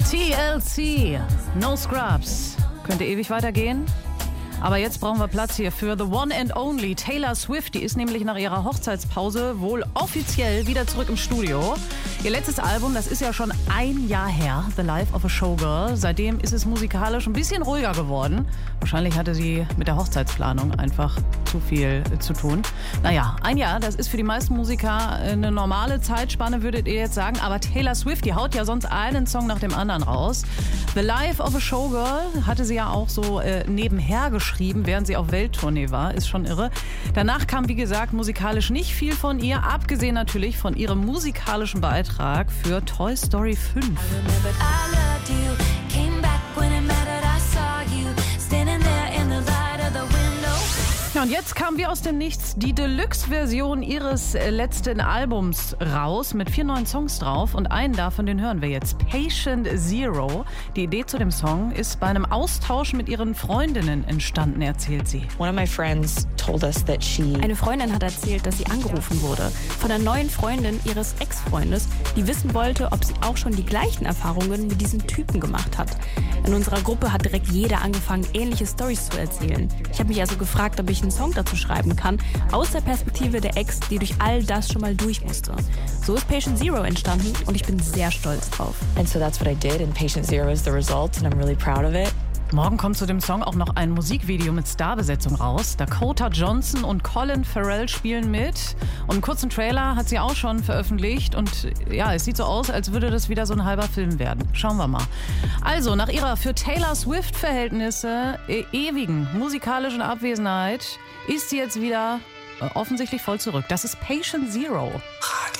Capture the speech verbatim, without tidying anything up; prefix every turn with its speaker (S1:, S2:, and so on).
S1: T L C, No Scrubs. Könnte ewig weitergehen. Aber jetzt brauchen wir Platz hier für the one and only Taylor Swift. Die ist nämlich nach ihrer Hochzeitspause wohl offiziell wieder zurück im Studio. Ihr letztes Album, das ist ja schon ein Jahr her, The Life of a Showgirl. Seitdem ist es musikalisch ein bisschen ruhiger geworden. Wahrscheinlich hatte sie mit der Hochzeitsplanung einfach zu viel zu tun. Naja, ein Jahr, das ist für die meisten Musiker eine normale Zeitspanne, würdet ihr jetzt sagen. Aber Taylor Swift, die haut ja sonst einen Song nach dem anderen raus. The Life of a Showgirl hatte sie ja auch so äh, nebenher geschrieben, während sie auf Welttournee war. Ist schon irre. Danach kam, wie gesagt, musikalisch nicht viel von ihr, abgesehen natürlich von ihrem musikalischen Beitrag für Toy Story fünf. Ja, und jetzt kam wie aus dem Nichts die Deluxe-Version ihres äh, letzten Albums raus mit vier neuen Songs drauf und einen davon, den hören wir jetzt, Patient Zero. Die Idee zu dem Song ist bei einem Austausch mit ihren Freundinnen entstanden, erzählt sie.
S2: One of my friends told us that she
S3: Eine Freundin hat erzählt, dass sie angerufen wurde von der neuen Freundin ihres Ex-Freundes, die wissen wollte, ob sie auch schon die gleichen Erfahrungen mit diesem Typen gemacht hat. In unserer Gruppe hat direkt jeder angefangen, ähnliche Storys zu erzählen. Ich habe mich also gefragt, ob ich einen Song dazu schreiben kann, aus der Perspektive der Ex, die durch all das schon mal durch musste. So ist Patient Zero entstanden und ich bin sehr stolz drauf.
S2: And so that's what I did, and Patient Zero is the result, and I'm really proud of it.
S1: Morgen kommt zu dem Song auch noch ein Musikvideo mit Starbesetzung raus. Dakota Johnson und Colin Farrell spielen mit. Und einen kurzen Trailer hat sie auch schon veröffentlicht. Und ja, es sieht so aus, als würde das wieder so ein halber Film werden. Schauen wir mal. Also, nach ihrer für Taylor Swift-Verhältnisse äh, ewigen musikalischen Abwesenheit ist sie jetzt wieder äh, offensichtlich voll zurück. Das ist Patient Zero.